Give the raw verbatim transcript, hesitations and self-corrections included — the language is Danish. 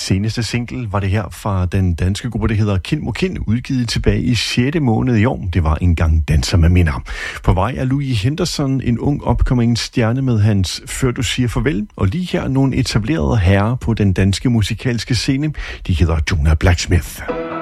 seneste single var det her fra den danske gruppe, der hedder Kind mod Kind, udgivet tilbage i sjette måned i år. Det var Engang danser med minder. På vej er Louis Henderson, en ung upcoming stjerne med hans Før du siger farvel, og lige her nogle etablerede herrer på den danske musikalske scene. De hedder Jonah Blacksmith.